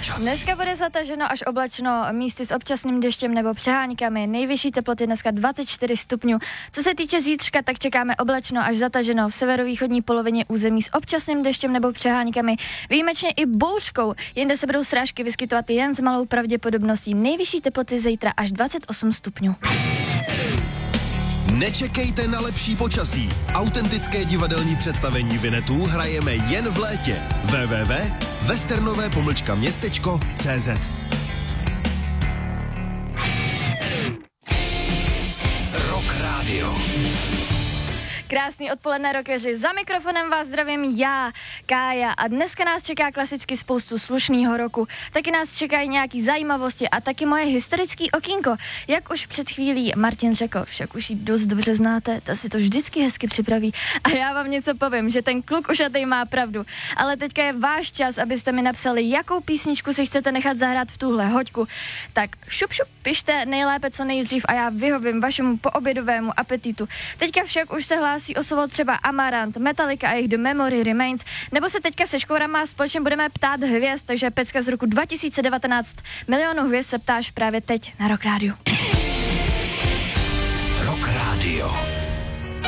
Dneska bude zataženo až oblačno, místy s občasným deštěm nebo přeháňkami. Nejvyšší teploty dneska 24 stupňů. Co se týče zítřka, tak čekáme oblačno až zataženo v severovýchodní polovině území s občasným deštěm nebo přeháňkami. Výjimečně i bouřkou. Jinde se budou srážky vyskytovat jen s malou pravděpodobností. Nejvyšší teploty zítra až 28 stupňů. Nečekejte na lepší počasí. Autentické divadelní představení Vinetů hrajeme jen v létě. www.westernové-městečko.cz Rock Radio. Krásný odpoledne, rockeři. Za mikrofonem vás zdravím já, Kája, a dneska nás čeká klasicky spoustu slušného roku. Taky nás čekají nějaký zajímavosti a taky moje historický okýnko. Jak už před chvílí Martin řekl, však už ji dost dobře znáte, ta si to vždycky hezky připraví. A já vám něco povím, že ten kluk ušatej má pravdu. Ale teďka je váš čas, abyste mi napsali, jakou písničku si chcete nechat zahrát v tuhle hoďku. Tak šup, pište nejlépe co nejdřív a já vyhovím vašemu poobědovému apetitu. Teďka však už se hlásí o slovo třeba Amarant, Metallica a jejich The Memory Remains, nebo se teďka se Škvorama společně budeme ptát hvězd, takže pecka z roku 2019. Milionu hvězd se ptáš právě teď na Rock Radio. Rock Radio.